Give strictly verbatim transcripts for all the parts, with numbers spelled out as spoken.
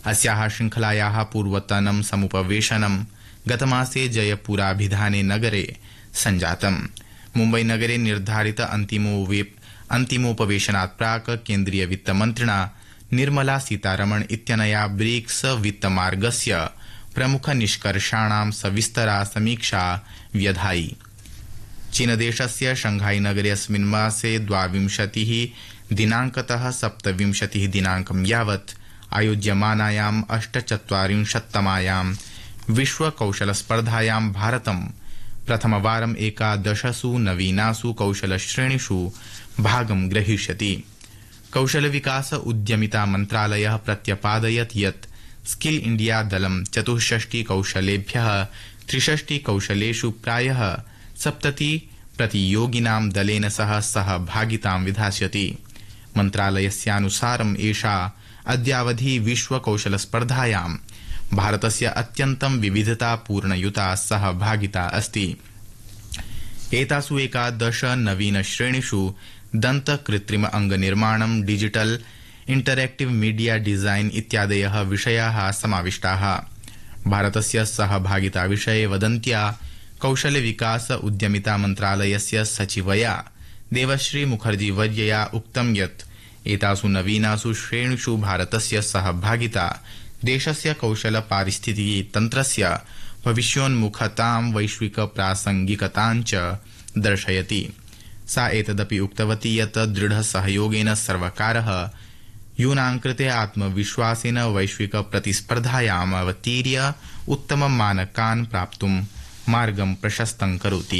अस्याः श्रृंखलायाः पूर्वतनं समुपवेशनं गतमासे जयपुराभिधाने नगरे सञ्जातम्। मुम्बईनगरे निर्धारित अन्तिमोपवेशनात् प्राक् केन्द्रीय वित्तमन्त्रिणा निर्मला सीतारमण इत्यनया ब्रिक्स वित्तमार्गस्य प्रमुखनिष्कर्षाणां सविस्तरा समीक्षा व्यधायि। चीनदेशस्य शंघाई नगरे अस्मिन् मासे द्वाविंशतिः दिनांकतः सप्तविंशतिः दिनांकं यावत् आयोज्यमानायाम् अष्टचत्वारिंशत्तमायां विश्वकौशलस्पर्धायां भारतं प्रथमवारम् एकादशसु नवीनासु कौशलश्रेणीषु भागं ग्रहीष्यति। कौशलविकास उद्यमिता मन्त्रालयः प्रत्यपादयत् यत् स्किल इंडिया दलं चतुष्षष्टि कौशलेभ्यः त्रिषष्टि कौशलेषु प्रायः सप्तति प्रतियोगिनां दलेन सह सहभागितां विधास्यति। मन्त्रालयस्यानुसारम् एषा अद्यावधि विश्वकौशलस्पर्धायां भारतस्य अत्यन्तं विविधतापूर्णयुता सहभागिता अस्ति। एतासु एकादश नवीनश्रेणीषु दन्त कृत्रिम अंगनिर्माणं, डिजिटल इंटरैक्टिव मीडिया डिजाइन इत्यादयः विषयाः समाविष्टाः। भारतस्य सहभागिता विषये वदन्त्या कौशल विकास उद्यमिता मन्त्रालयस्य सचिवया देवश्री मुखर्जी वर्यया उक्तं यत् एतासु नवीनासु श्रेणीषु भारतस्य सहभागिता देशस्य कौशल पारिस्थितिकी तन्त्रस्य भविष्योन्मुखतां, वैश्विक प्रासंगिकतां च दर्शयति। सा एतदपि उक्तवती यत् दृढ सहयोगेन सर्वकारः यूनां कृते आत्मविश्वासेन वैश्विक प्रतिस्पर्धायाम् अवतीर्य उत्तम मानकान् प्राप्तुं मार्गं प्रशस्तं करोति।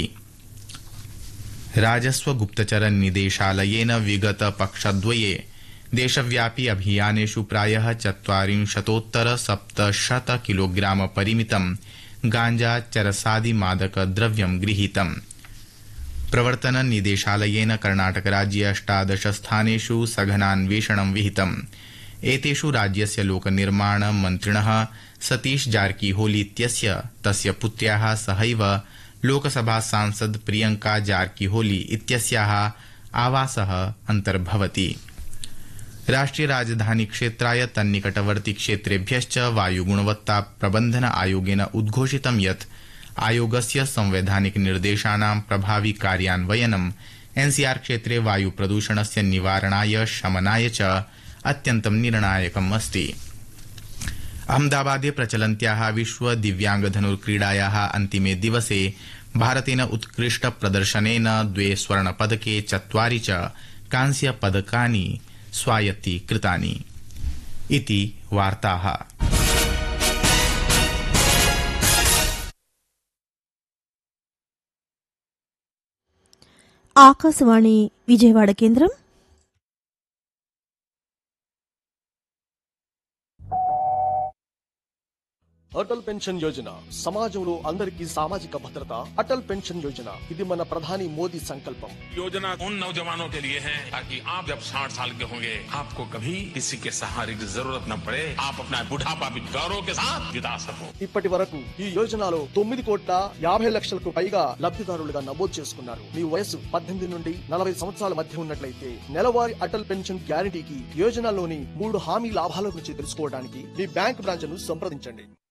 राजस्व गुप्तचर निदेशालयेन विगत पक्षद्वये देशव्यापी अभियानेषु प्रायः चत्वारिंशतोत्तर सप्तशत किलोग्राम परिमितं गांजा चरसादि मादक द्रव्यं गृहीतम्। प्रवर्तन निदेशालयेन कर्णाटक राज्ये अष्टादश स्थानेषु सघनान्वेषणं विहितम्। एतेषु राज्यस्य लोकनिर्माण मन्त्रिणः सतीश जारकीहोली इत्यस्य तस्य पुत्र्याः सहैव लोकसभा सांसद प्रियंका जारकीहोली इत्यस्याः आवासः अन्तर्भवति। राष्ट्रिय राजधानी क्षेत्राय तन्निकटवर्ती क्षेत्रेभ्यश्च वायुगुणवत्ता प्रबन्धन आयोगेन उद्घोषितं यत् आयोगस्य संवैधानिक निर्देशानां प्रभावी कार्यान्वयनम् एनसीआर क्षेत्रे वायु प्रदूषणस्य निवारणाय शमनाय च अत्यन्तं निर्णायकम् अस्ति। अहमदाबादे प्रचलन्त्याः विश्व दिव्यांगधनुर्क्रीडायाः अन्तिमे दिवसे भारतेन उत्कृष्ट प्रदर्शनेन द्वे स्वर्णपदके चत्वारि च कांस्यपदकानि स्वायत्तीकृतानि। इति वार्ताः। ఆకాశవాణి విజయవాడ కేంద్రం. అటల్ పెన్షన్ యోజన సమాజంలో అందరికీ సామాజిక భద్రత. అటల్ పెన్షన్ యోజన ఇది మన ప్రధాని మోదీ సంకల్పం. योजना उन नौजवानों के लिए है ताकि आप जब साठ साल के होंगे आपको कभी किसी के सहारे की जरूरत न पड़े, आप अपना बुढ़ापा भी गौरव के साथ बिता सको. ఇప్పటి వరకు ఈ యోజనలో తొమ్మిది కోట్ల యాభై లక్షలకు పైగా లబ్ధిదారులుగా నమోదు చేసుకున్నారు. మీ వయసు పద్దెనిమిది నుండి నలభై సంవత్సరాల మధ్య ఉన్నట్లయితే నెలవారీ అటల్ పెన్షన్ గ్యారంటీకి యోజనలోని మూడు హామీ లాభాల గురించి తెలుసుకోవడానికి మీ బ్యాంక్ బ్రాంచ్ ను సంప్రదించండి.